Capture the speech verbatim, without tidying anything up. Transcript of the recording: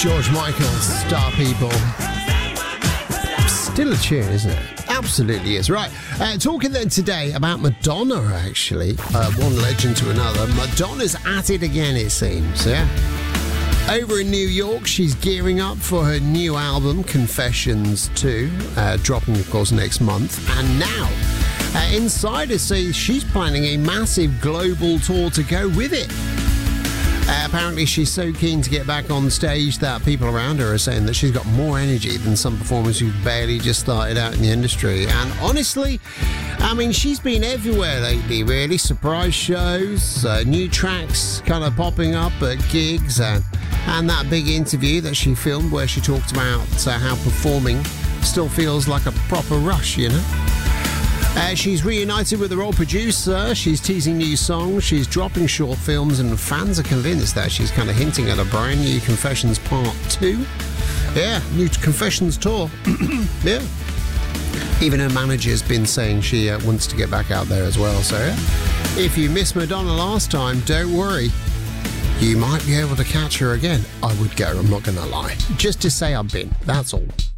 George Michael, Star People. Still a tune, isn't it? Absolutely is. Right, uh, talking then today about Madonna, actually. Uh, one legend to another. Madonna's at it again, it seems, yeah? Over in New York, she's gearing up for her new album, Confessions two, uh, dropping, of course, next month. And now, uh, insiders say she's planning a massive global tour to go with it. Uh, apparently she's so keen to get back on stage that people around her are saying that she's got more energy than some performers who've barely just started out in the industry. And honestly, I mean, she's been everywhere lately, really. Surprise shows, uh, new tracks kind of popping up at gigs, and, and that big interview that she filmed where she talked about uh, how performing still feels like a proper rush, you know? Uh, she's reunited with her old producer, she's teasing new songs, she's dropping short films, and fans are convinced that she's kind of hinting at a brand new Confessions Part two. Yeah, new Confessions tour. Yeah. Even her manager's been saying she uh, wants to get back out there as well. So yeah. If you missed Madonna last time, don't worry. You might be able to catch her again. I would go, I'm not going to lie. Just to say I've been, that's all.